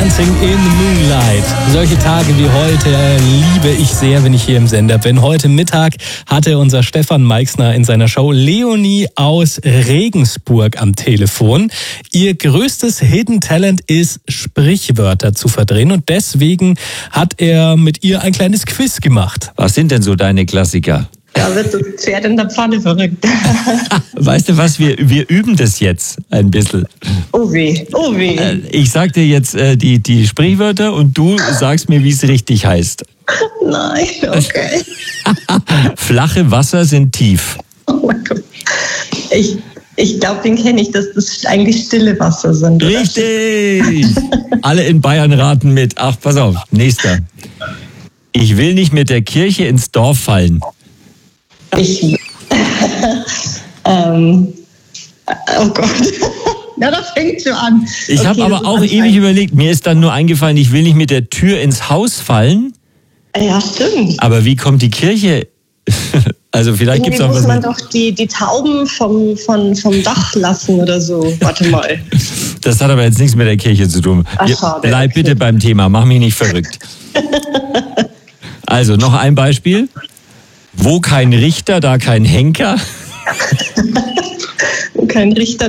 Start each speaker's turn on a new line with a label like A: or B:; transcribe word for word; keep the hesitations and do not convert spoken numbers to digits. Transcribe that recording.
A: Dancing in the Moonlight. Solche Tage wie heute äh, liebe ich sehr, wenn ich hier im Sender bin. Heute Mittag hatte unser Stefan Meixner in seiner Show Leonie aus Regensburg am Telefon. Ihr größtes Hidden Talent ist, Sprichwörter zu verdrehen, und deswegen hat er mit ihr ein kleines Quiz gemacht.
B: Was sind denn so deine Klassiker?
C: Da wird das Pferd in der Pfanne verrückt.
B: Weißt du was, wir, wir üben das jetzt ein bisschen.
C: Oh weh, oh weh.
B: Äh, Ich sag dir jetzt äh, die, die Sprichwörter und du sagst mir, wie es richtig heißt.
C: Nein, okay.
B: Flache Wasser sind tief.
C: Oh mein Gott. Ich, ich glaube, den kenne ich, dass das eigentlich stille Wasser sind. oder?
B: Richtig! Alle in Bayern raten mit. Ach, pass auf, nächster. Ich will nicht mit der Kirche ins Dorf fallen.
C: Ich. ähm, oh Gott. Na, das fängt schon an.
B: Ich
C: Okay,
B: habe
C: das
B: aber
C: ist
B: auch
C: anstrengend.
B: ewig überlegt. Mir ist dann nur eingefallen, ich will nicht mit der Tür ins Haus fallen.
C: Ja, stimmt.
B: Aber wie kommt die Kirche? Also vielleicht gibt
C: Irgendwie
B: es auch
C: muss
B: was
C: man
B: mit.
C: doch die, die Tauben vom, vom, vom Dach lassen oder so. Warte mal.
B: Das hat aber jetzt nichts mit der Kirche zu tun.
C: Ach,
B: Ihr-
C: schade,
B: Bleib
C: okay.
B: bitte beim Thema, mach mich nicht verrückt. Also noch ein Beispiel. Wo kein Richter, da kein Henker.
C: Und kein Richter